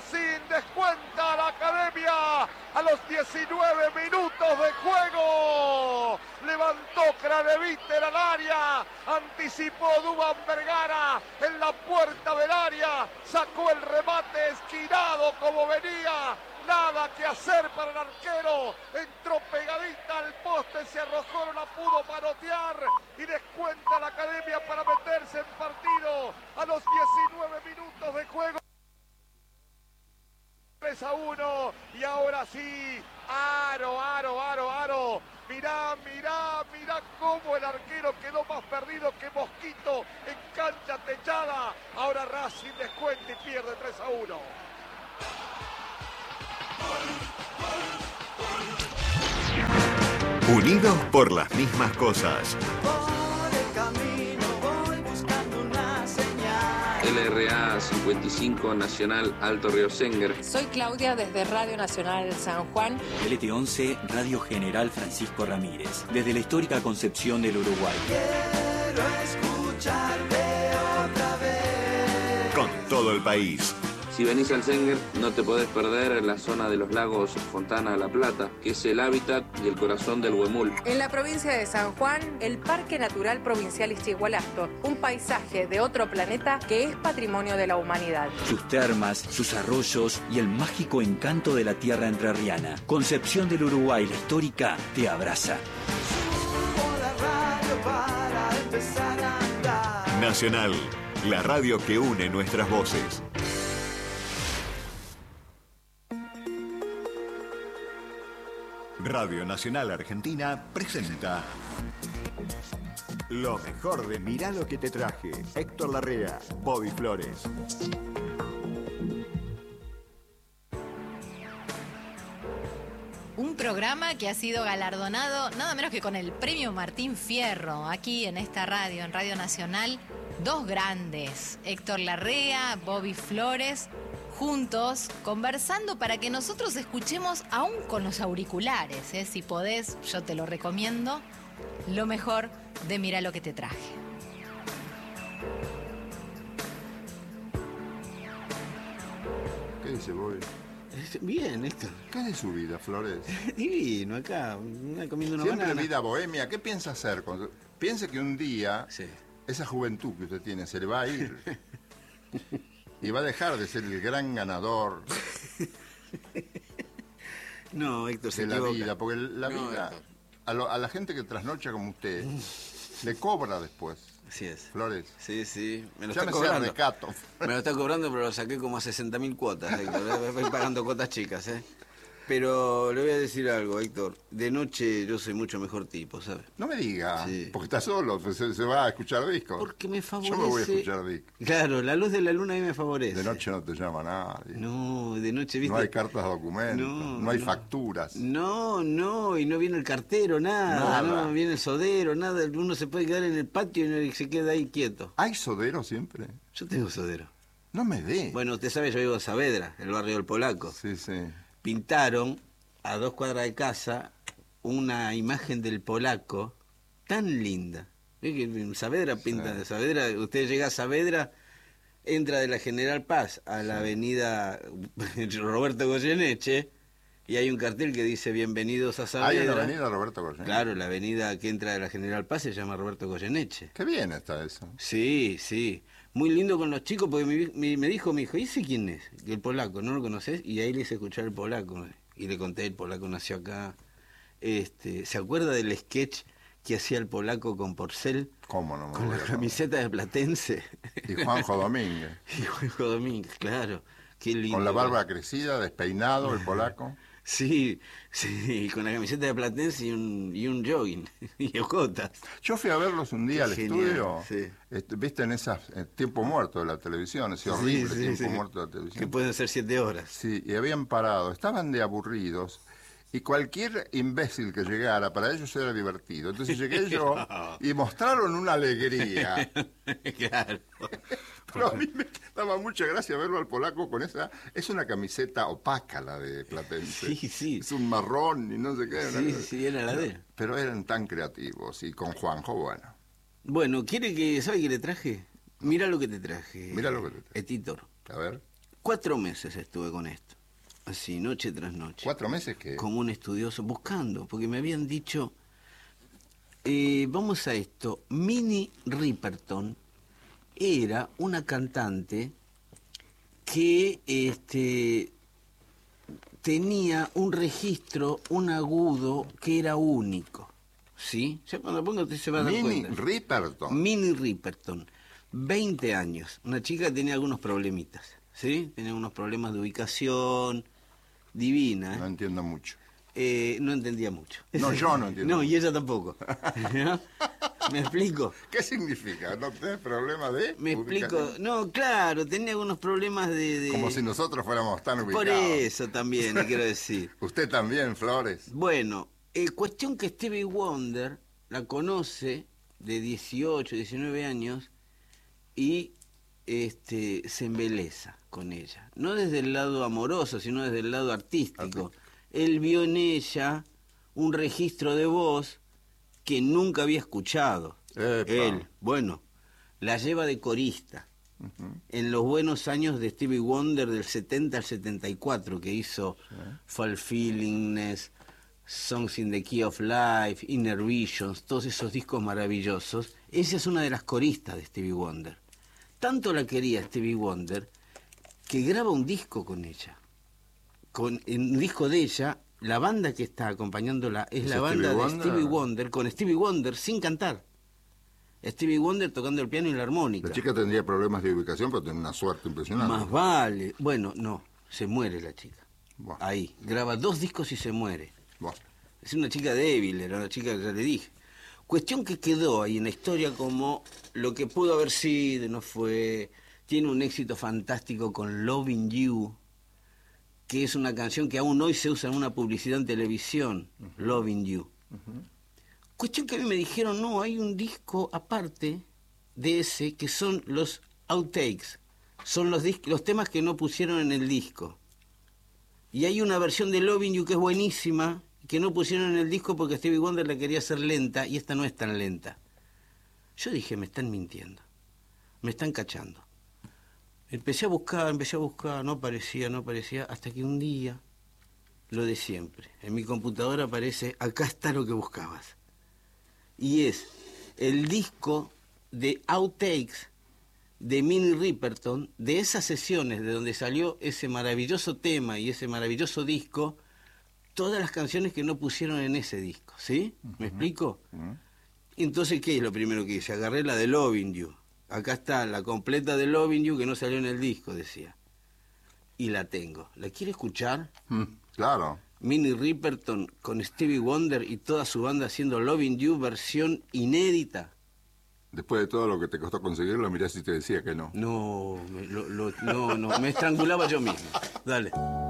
Racing descuenta a la Academia a los 19 minutos de juego. Levantó Craneviter al área, anticipó Duván Vergara en la puerta del área, sacó el remate esquinado como venía. Nada que hacer para el arquero, entró pegadita al poste, se arrojó, no la pudo manotear y descuenta la Academia para meterse en partido a los 19 minutos de juego. 3-1 y ahora sí, Aro. Mirá cómo el arquero quedó más perdido que Mosquito en cancha techada. Ahora Racing descuenta y pierde 3-1. Unidos por las mismas cosas. Por el camino voy buscando una señal. LRA 55 Nacional Alto Río Senguer. Soy Claudia desde Radio Nacional San Juan. LT11 Radio General Francisco Ramírez, desde la histórica Concepción del Uruguay. Quiero escucharte otra vez. Con todo el país. Si venís al Senguer, no te podés perder la zona de los lagos Fontana La Plata, que es el hábitat y el corazón del Huemul. En la provincia de San Juan, el Parque Natural Provincial Istigualasto, un paisaje de otro planeta que es patrimonio de la humanidad. Sus termas, sus arroyos y el mágico encanto de la tierra entrerriana. Concepción del Uruguay, la histórica, te abraza. Subo la radio para empezar a andar. Nacional, la radio que une nuestras voces. Radio Nacional Argentina presenta lo mejor de Mirá lo que te traje. Héctor Larrea, Bobby Flores. Un programa que ha sido galardonado nada menos que con el premio Martín Fierro, aquí en esta radio, en Radio Nacional. Dos grandes, Héctor Larrea, Bobby Flores, juntos, conversando para que nosotros escuchemos, aún con los auriculares, si podés, yo te lo recomiendo, lo mejor de Mirá lo que te traje. ¿Qué dice Bobby? Bien, Héctor. ¿Qué es de su vida, Flores? Divino, acá, comiendo una Siempre banana. vida bohemia. ¿Qué piensa hacer? Piense que un día esa juventud que usted tiene se le va a ir. Y va a dejar de ser el gran ganador No, Héctor, se de la equivoca. vida. Porque la vida, a la gente que trasnocha como usted, le cobra después. Así es. Flores. Sí. Me lo Ya está me sea cobrando. recato. Me lo está cobrando, pero lo saqué como a 60.000 cuotas, Héctor. Voy pagando cuotas chicas, Pero le voy a decir algo, Héctor. De noche yo soy mucho mejor tipo, ¿sabes? No me diga, Sí. porque está solo, pues se va a escuchar discos. Porque me favorece. Yo me voy a escuchar discos. Claro, la luz de la luna a mí me favorece. De noche no te llama nadie. No, de noche, ¿viste? No hay cartas de documentos, no hay facturas. No, y no viene el cartero, nada. No viene el sodero, nada. Uno se puede quedar en el patio y se queda ahí quieto. ¿Hay sodero siempre? Yo tengo sodero. No me dé. Bueno, usted sabe, yo vivo en Saavedra, el barrio del Polaco. Sí. Pintaron a 2 cuadras de casa una imagen del Polaco tan linda. ¿Ves que en Saavedra pintan? Saavedra, usted llega a Saavedra, entra de la General Paz a la avenida Roberto Goyeneche y hay un cartel que dice bienvenidos a Saavedra. ¿Hay una avenida Roberto Goyeneche? Claro, la avenida que entra de la General Paz se llama Roberto Goyeneche. Qué bien está eso. Sí. Muy lindo con los chicos porque me dijo mi hijo, ¿y ese quién es? Que el Polaco, ¿no lo conoces? Y ahí le hice escuchar el Polaco. Y le conté, el Polaco nació acá. ¿Se acuerda del sketch que hacía el Polaco con Porcel? ¿Cómo no me Con voy la a camiseta de Platense. Y Juanjo Domínguez. Y Juanjo Domínguez, claro. Qué lindo. Con la barba crecida, despeinado, el Polaco. Sí, con la camiseta de Platense y un jogging. Y ojotas. Yo fui a verlos un día al Genial, estudio. sí. Viste en esas tiempo muerto de la televisión, ese horrible tiempo muerto de la televisión. Que pueden ser 7 horas. Sí, y habían parado, estaban de aburridos. Y cualquier imbécil que llegara, para ellos era divertido. Entonces llegué yo y mostraron una alegría. Claro. Pero a mí me daba mucha gracia verlo al Polaco con esa... Es una camiseta opaca la de Platense. Sí. Es un marrón y no sé qué. Sí, era la de él. Pero eran tan creativos. Y con Juanjo, bueno. Bueno, ¿sabe qué le traje? Mira lo que te traje. Mira lo que te traje. Editor. A ver. 4 meses estuve con esto, así, noche tras noche. 4 meses que... Como un estudioso, buscando, porque me habían dicho, vamos a esto, Minnie Riperton era una cantante que tenía un registro, un agudo que era único, ¿sí? Ya cuando ponga usted se va a dar Minnie cuenta. Riperton. Minnie Riperton, 20 años, una chica que tenía algunos problemitas, ¿sí? Tenía unos problemas de ubicación, divina. No entiendo mucho. No entendía mucho. No, yo no entiendo. No, y ella tampoco. ¿No? ¿Me explico? ¿Qué significa? ¿No tenés problema de...? Me explico. ubicación? No, claro, tenía algunos problemas de... Como si nosotros fuéramos tan ubicados. Por eso también, le quiero decir. Usted también, Flores. Bueno, cuestión que Stevie Wonder la conoce de 18, 19 años y se embeleza con ella. No desde el lado amoroso, sino desde el lado artístico. Él vio en ella un registro de voz que nunca había escuchado. Epa. Él, bueno, la lleva de corista. En los buenos años de Stevie Wonder del 70 al 74, que hizo Fulfillingness, Songs in the Key of Life, Inner Visions, todos esos discos maravillosos. Ella es una de las coristas de Stevie Wonder. Tanto la quería Stevie Wonder que graba un disco con ella. Con un disco de ella, la banda que está acompañándola es la banda de Stevie Wonder, con Stevie Wonder sin cantar. Stevie Wonder tocando el piano y la armónica. La chica tendría problemas de ubicación, pero tiene una suerte impresionante. Más vale. Bueno, no, se muere la chica. Bueno. Ahí, graba 2 discos y se muere. Bueno. Es una chica débil, era una chica que ya le dije. Cuestión que quedó ahí en la historia como lo que pudo haber sido, no fue. Tiene un éxito fantástico con Loving You, que es una canción que aún hoy se usa en una publicidad en televisión, Loving You. Cuestión que a mí me dijeron, no, hay un disco aparte de ese que son los outtakes, son los temas que no pusieron en el disco. Y hay una versión de Loving You que es buenísima, que no pusieron en el disco porque Stevie Wonder la quería hacer lenta y esta no es tan lenta. Yo dije, me están mintiendo, me están cachando. Empecé a buscar, no aparecía, hasta que un día, lo de siempre, en mi computadora aparece, acá está lo que buscabas. Y es el disco de outtakes de Minnie Riperton, de esas sesiones de donde salió ese maravilloso tema y ese maravilloso disco, todas las canciones que no pusieron en ese disco, ¿sí? ¿Me explico? Entonces, ¿qué es lo primero que hice? Agarré la de Loving You. Acá está la completa de Loving You que no salió en el disco, decía. Y la tengo. ¿La quiere escuchar? Claro. Minnie Riperton con Stevie Wonder y toda su banda haciendo Loving You versión inédita. Después de todo lo que te costó conseguirlo, mirá si te decía que no. No, no, me estrangulaba yo mismo. Dale.